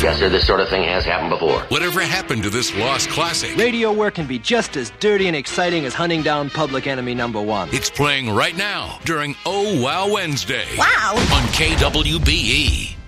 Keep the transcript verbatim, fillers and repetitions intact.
Yes, sir, this sort of thing has happened before. Whatever happened to this lost classic? Radio work can be just as dirty and exciting as hunting down Public Enemy number one. It's playing right now during Oh Wow Wednesday. Wow. On K W B E.